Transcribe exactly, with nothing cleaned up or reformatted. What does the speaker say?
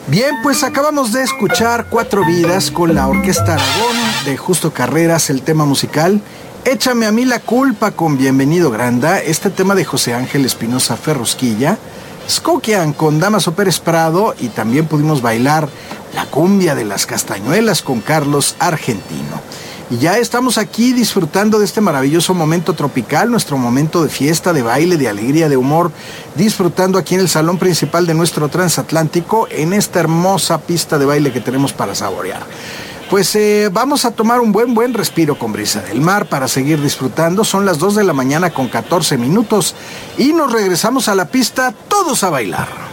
Bien, pues acabamos de escuchar Cuatro Vidas con la Orquesta Aragón de Justo Carreras, el tema musical Échame a mí la culpa con Bienvenido Granda, este tema de José Ángel Espinosa Ferrusquilla, Skokian con Damaso Pérez Prado, y también pudimos bailar la cumbia de las castañuelas con Carlos Argentino. Y ya estamos aquí disfrutando de este maravilloso momento tropical, nuestro momento de fiesta, de baile, de alegría, de humor, disfrutando aquí en el salón principal de nuestro transatlántico, en esta hermosa pista de baile que tenemos para saborear. Pues eh, vamos a tomar un buen, buen respiro con brisa del mar para seguir disfrutando. Son las dos de la mañana con catorce minutos y nos regresamos a la pista, todos a bailar.